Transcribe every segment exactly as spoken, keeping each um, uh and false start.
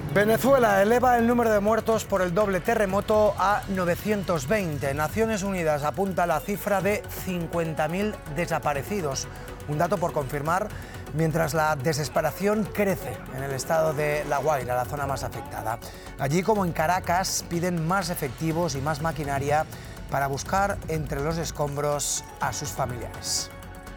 Venezuela eleva el número de muertos por el doble terremoto a novecientos veinte. Naciones Unidas apunta a la cifra de cincuenta mil desaparecidos. Un dato por confirmar, mientras la desesperación crece en el estado de La Guaira, la zona más afectada. Allí, como en Caracas, piden más efectivos y más maquinaria para buscar entre los escombros a sus familiares.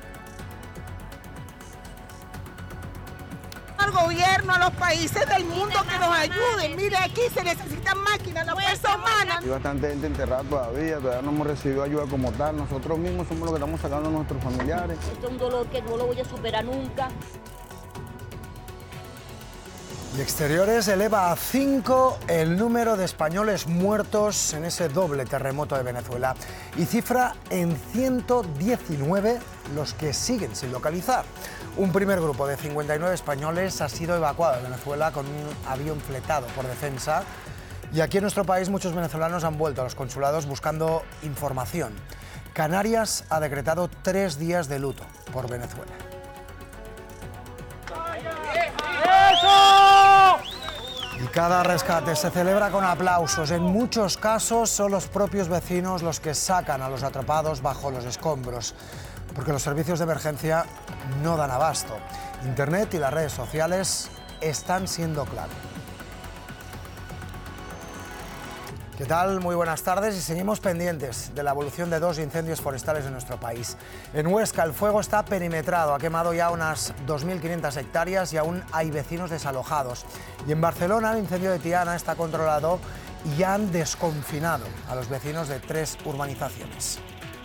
Al gobierno, a los países del mundo que nos ayuden. Mire, aquí se necesitan máquinas, la fuerza humana. Hay bastante gente enterrada todavía, todavía no hemos recibido ayuda como tal. Nosotros mismos somos los que estamos sacando a nuestros familiares. Esto es un dolor que no lo voy a superar nunca. Y Exteriores eleva a cinco el número de españoles muertos en ese doble terremoto de Venezuela y cifra en ciento diecinueve los que siguen sin localizar. Un primer grupo de cincuenta y nueve españoles ha sido evacuado de Venezuela con un avión fletado por Defensa, y aquí en nuestro país muchos venezolanos han vuelto a los consulados buscando información. Canarias ha decretado tres días de luto por Venezuela. Y cada rescate se celebra con aplausos. En muchos casos son los propios vecinos los que sacan a los atrapados bajo los escombros, porque los servicios de emergencia no dan abasto. Internet y las redes sociales están siendo clave. ¿Qué tal? Muy buenas tardes y seguimos pendientes de la evolución de dos incendios forestales en nuestro país. En Huesca el fuego está perimetrado, ha quemado ya unas dos mil quinientas hectáreas y aún hay vecinos desalojados. Y en Barcelona el incendio de Tiana está controlado y ya han desconfinado a los vecinos de tres urbanizaciones.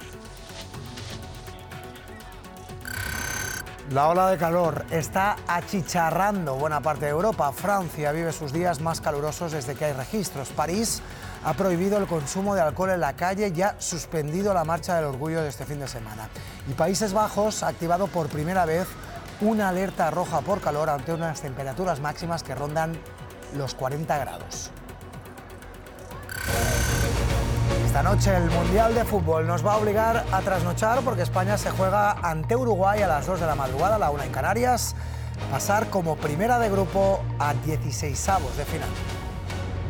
La ola de calor está achicharrando buena parte de Europa. Francia vive sus días más calurosos desde que hay registros. París ha prohibido el consumo de alcohol en la calle y ha suspendido la marcha del orgullo de este fin de semana. Y Países Bajos ha activado por primera vez una alerta roja por calor ante unas temperaturas máximas que rondan los cuarenta grados. Esta noche el Mundial de Fútbol nos va a obligar a trasnochar porque España se juega ante Uruguay a las dos de la madrugada, a la una en Canarias, pasar como primera de grupo a dieciseisavos de final.